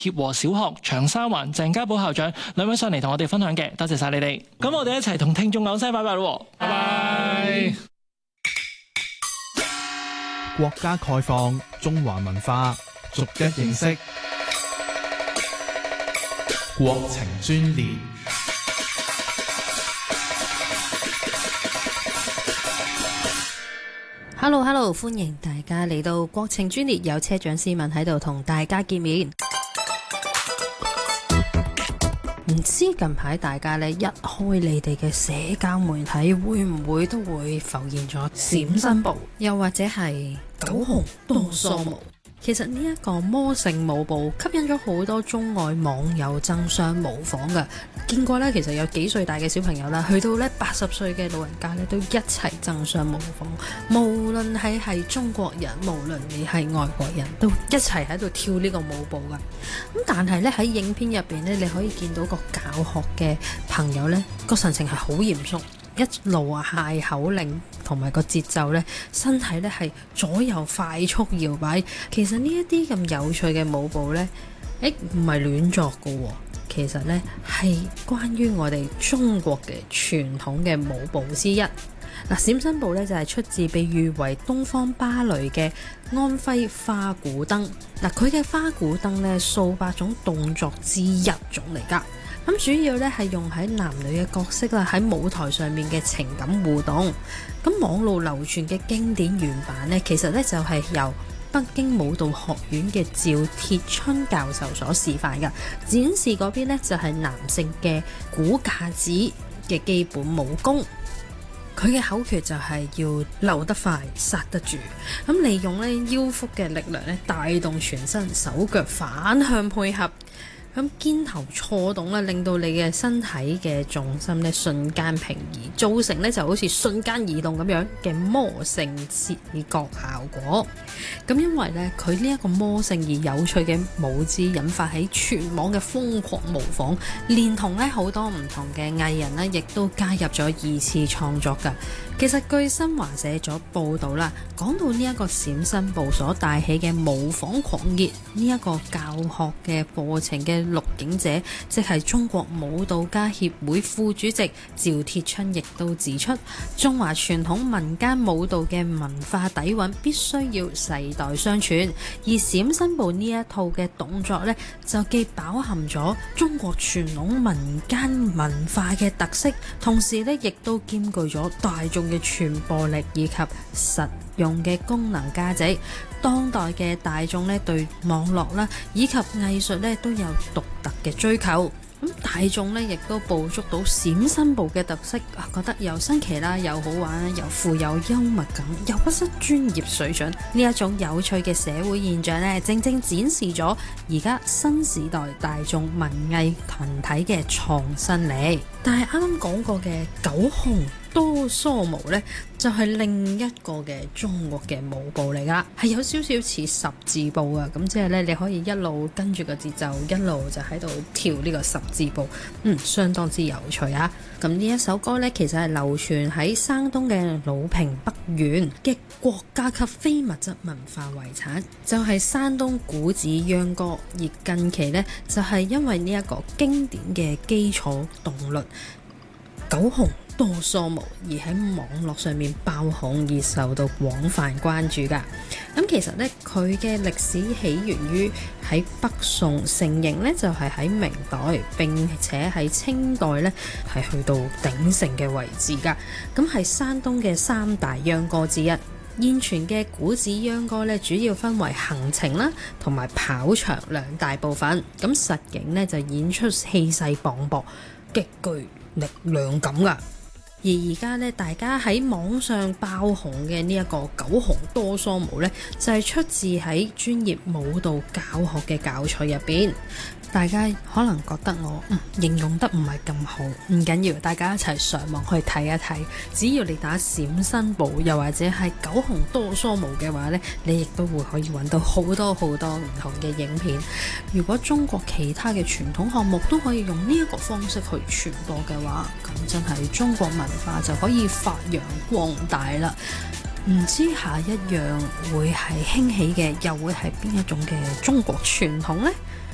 協和小學長沙灣鄭家寶校長兩位上嚟同我哋分享嘅，多謝晒你哋。咁我哋一齊同聽眾講聲拜拜咯，拜拜。 國家概況，中華文化逐一認識。國情專列。 Hello， 歡迎大家嚟到國情專列，有車長思文喺度同大家見面。唔知近排大家呢，一開你哋嘅社交媒體，會唔會都會浮現咗閃身步，又或者係九紅多梳毛？其實呢一個魔性舞步吸引咗好多中外網友爭相模仿㗎。見過呢，其實有幾歲大嘅小朋友啦，去到呢80歲嘅老人家呢，都一齊爭相模仿。無論係中國人，無論你係外國人，都一齊喺度跳呢個舞步㗎。咁但係呢，喺影片入邊呢，你可以見到個教學嘅朋友呢，個神情係好嚴肅，一路嗌口令同埋個節奏呢，身體呢係左右快速搖擺。其實呢一啲咁有趣嘅舞步呢，唔係亂作嘅喎，其實呢係關於我哋中國嘅傳統嘅舞步之一。嗱，閃身步呢就係出自被譽為東方芭蕾嘅安徽花鼓燈。嗱，佢嘅花鼓燈呢，數百種動作之一種嚟㗎。咁主要咧係用喺男女嘅角色啦，喺舞台上面嘅情感互動。咁網路流傳嘅經典原版呢，其實咧就係由北京舞蹈學院嘅趙鐵春教授所示範㗎。展示嗰邊呢，就係男性嘅鼓架子嘅基本武功。佢嘅口訣就係要溜得快，剎得住。咁利用咧腰腹嘅力量咧，帶動全身，手腳反向配合。咁肩頭錯動咧，令到你嘅身體嘅重心咧瞬間平移，造成咧就好似瞬間移動咁樣嘅魔性視覺效果。咁因為咧佢呢一個魔性而有趣嘅舞姿，引發起全網嘅瘋狂模仿，連同咧好多唔同嘅藝人咧，亦都加入咗二次創作㗎。其實據新華社咗報道啦，講到呢一個閃身步所帶起嘅模仿狂熱，呢一個教學嘅課程嘅錄影者，即係中國舞蹈家協會副主席趙鐵春，亦都指出，中華傳統民間舞蹈嘅文化底蘊必須要世代相傳，而閃身步呢一套嘅動作呢，就既飽含咗中國傳統民間文化嘅特色，同時呢亦都兼具咗大眾嘅傳播力以及實用嘅功能價值。當代嘅大眾咧對網絡啦以及藝術咧都有獨特嘅追求，咁大眾咧亦都捕捉到閃身步嘅特色，覺得又新奇啦，又好玩，又富有幽默感，又不失專業水準。呢一種有趣嘅社會現象咧，正正展示咗而家新時代大眾文藝群體嘅創新力。但係啱啱講過嘅九紅多梳毛呢，就係另一個嘅中國嘅舞步嚟噶，係有少少似十字步啊。咁即係呢，你可以一路跟住個節奏，一路就喺度跳呢個十字步，相當之有趣啊。咁呢一首歌呢，其實係流傳喺山東嘅魯平北縣嘅國家級非物質文化遺產，就係山東古子秧歌。而近期呢，就係因為呢一個經典嘅基礎動律九紅多梳毛而喺網絡上面爆紅，而受到廣泛關注㗎。咁其實呢，佢嘅歷史起源於喺北宋，成型呢就係喺明代，並且喺清代呢係去到鼎盛嘅位置㗎。咁係山東嘅三大秧歌之一。現存嘅古子秧歌呢，主要分為行程啦同埋跑場兩大部分。咁實景呢，就演出氣勢磅礴，極具力量感㗎。而而家咧，大家喺網上爆紅嘅呢一個九紅多梳毛呢，就係出自喺專業舞蹈教學嘅教材入邊。大家可能覺得我形容得唔係咁好，唔緊要，大家一齊上網去睇一睇。只要你打閃身步，又或者係九紅多梳毛嘅話呢，你亦都會可以揾到好多好多唔同嘅影片。如果中國其他嘅傳統項目都可以用呢一個方式去傳播嘅話，咁真係中國文化就可以發揚光大啦。唔知下一樣會係興起嘅，又會係邊一種嘅中國傳統呢？